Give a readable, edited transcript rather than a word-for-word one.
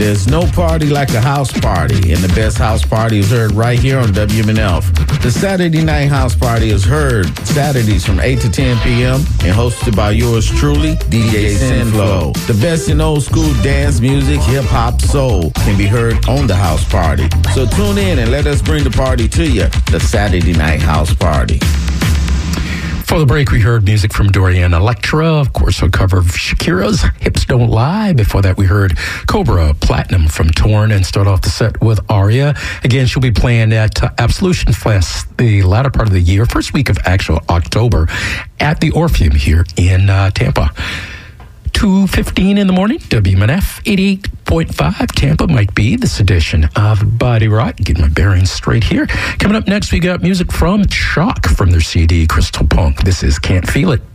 There's no party like a house party, and the best house party is heard right here on WMNF. The Saturday Night House Party is heard Saturdays from 8 to 10 p.m. and hosted by yours truly, DJ Sinflow. The best in old school dance music, hip-hop, soul can be heard on the house party. So tune in and let us bring the party to you, the Saturday Night House Party. For the break, we heard music from Dorian Electra, of course, a cover of Shakira's Hips Don't Lie. Before that, we heard Cobra Platinum from Torn, and start off the set with Aria. Again, she'll be playing at Absolution Fest the latter part of the year, first week of actual October, at the Orpheum here in Tampa. 2:15 in the morning, WMNF 88.5 Tampa might be this edition of Body Rock. Getting my bearings straight here. Coming up next, we got music from Chalk from their CD Crystal Punk. This is Can't Feel It.